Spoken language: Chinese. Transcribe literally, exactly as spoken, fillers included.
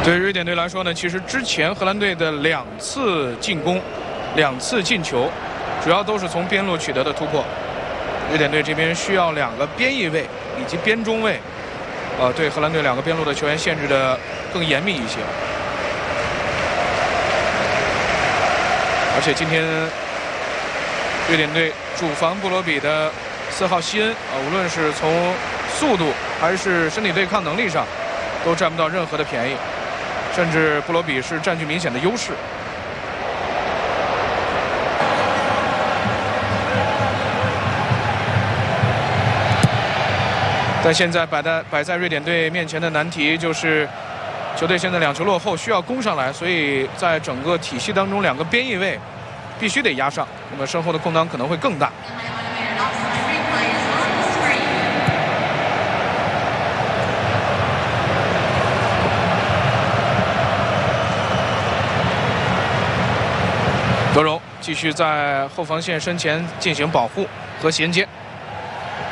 对瑞典队来说呢，其实之前荷兰队的两次进攻、两次进球，主要都是从边路取得的突破。瑞典队这边需要两个边翼位以及边中卫，呃，对荷兰队两个边路的球员限制的更严密一些。而且今天瑞典队主防布罗比的四号希恩啊，无论是从速度还是身体对抗能力上，都占不到任何的便宜。甚至布罗比是占据明显的优势。但现在摆在摆在瑞典队面前的难题就是，球队现在两球落后，需要攻上来，所以在整个体系当中，两个边翼位必须得压上，那么身后的空当可能会更大。德容继续在后防线身前进行保护和衔接。